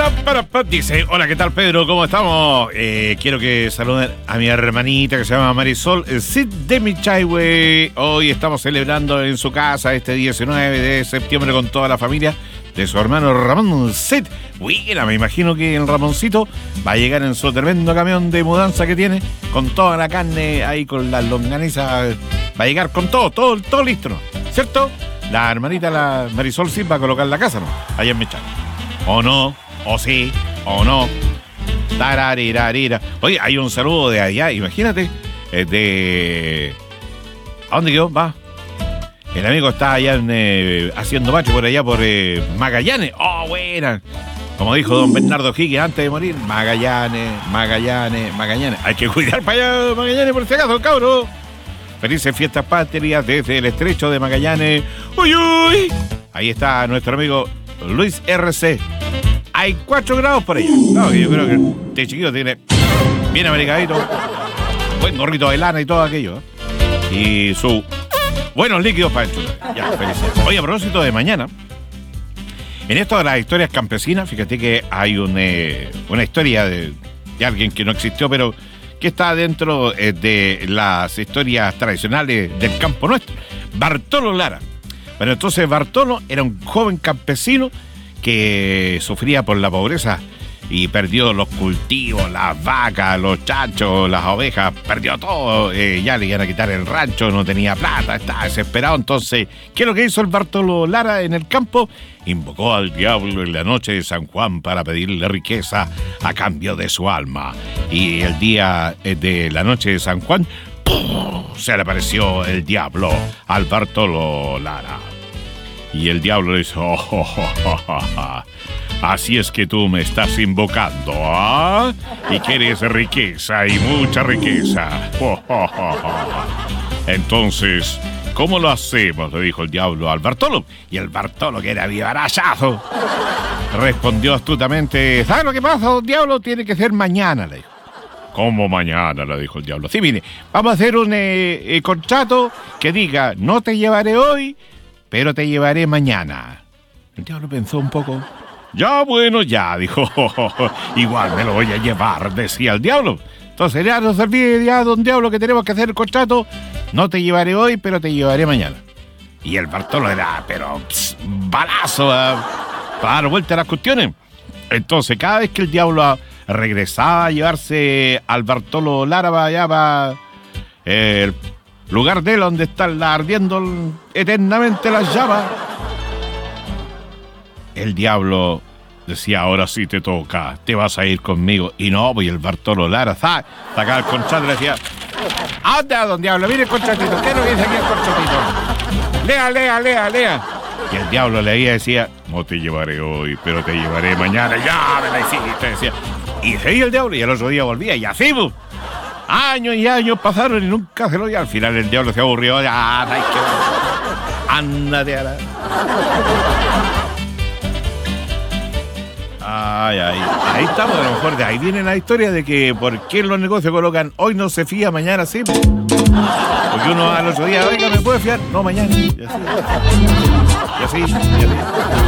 Dice, hola, ¿qué tal, Pedro? ¿Cómo estamos? Quiero que saluden a mi hermanita que se llama Marisol Cid de Michayhue. Hoy estamos celebrando en su casa este 19 de septiembre con toda la familia de su hermano Ramón Cid. Buena, me imagino que el Ramoncito va a llegar en su tremendo camión de mudanza que tiene, con toda la carne ahí, con las longanizas. Va a llegar con todo listo, ¿no? ¿Cierto? La hermanita, la Marisol Cid, va a colocar la casa, ¿no? Allá en Michayhue. ¿O no? ¿O sí? ¿O no? Tararirarira. Oye, hay un saludo de allá, imagínate, ¿a dónde quedó? Va. El amigo está allá haciendo macho por allá por Magallanes. ¡Oh, buena! Como dijo don Bernardo Higgins antes de morir, Magallanes. Hay que cuidar para allá, Magallanes, por si acaso, cabro. Felices fiestas patrias desde el estrecho de Magallanes. ¡Uy, uy! Ahí está nuestro amigo Luis RC. Hay 4 grados por allá. No, yo creo que este chiquillo tiene bien abrigadito, buen gorrito de lana y todo aquello, ¿eh? Y su buenos líquidos para enchufar. Ya, felicidades. Oye, a propósito de mañana, en esto de las historias campesinas, fíjate que hay una historia de alguien que no existió, pero que está dentro de las historias tradicionales del campo nuestro. Bartolo Lara. Bueno, entonces Bartolo era un joven campesino que sufría por la pobreza y perdió los cultivos, las vacas, los chanchos, las ovejas, perdió todo. Ya le iban a quitar el rancho, no tenía plata, estaba desesperado. Entonces, ¿qué es lo que hizo el Bartolo Lara en el campo? Invocó al diablo en la noche de San Juan para pedirle riqueza a cambio de su alma. Y el día de la noche de San Juan, ¡pum!, se le apareció el diablo al Bartolo Lara. Y el diablo le dice, así es que tú me estás invocando, ¿ah? Y quieres riqueza y mucha riqueza. Entonces, ¿cómo lo hacemos?, le dijo el diablo al Bartolo. Y el Bartolo, que era vivarachazo, respondió astutamente, ¿sabes lo que pasa, don diablo? Tiene que ser mañana, le dijo. ¿Cómo mañana?, le dijo el diablo. Sí, mire, vamos a hacer un contrato que diga, no te llevaré hoy, pero te llevaré mañana. El diablo pensó un poco. Ya, bueno, ya, dijo. Igual me lo voy a llevar, decía el diablo. Entonces ya no se olvide ya, don diablo, que tenemos que hacer el contrato. No te llevaré hoy, pero te llevaré mañana. Y el Bartolo era, pero balazo, para dar vuelta a las cuestiones. Entonces, cada vez que el diablo regresaba a llevarse al Bartolo Lara para allá, para el lugar de él donde están ardiendo eternamente las llamas, el diablo decía, ahora sí te toca, te vas a ir conmigo. Y no, pues el Bartolo Lara sacaba el contrato y le decía, ¿a dónde va, don diablo? Mire el contratito, ¿qué es lo que dice aquí el contratito? Lea. Y el diablo leía y decía, no te llevaré hoy, pero te llevaré mañana. Ya me la hiciste, decía. Y seguía el diablo y el otro día volvía y así, pues. Años y años pasaron y nunca se lo dio. Al final el diablo se aburrió. Ya, ándate a la... Ahí estamos, a lo mejor de ahí viene la historia de que por qué los negocios colocan hoy no se fía, mañana sí. Porque uno al otro día, oiga, ¿me puede fiar? No, mañana. Y así.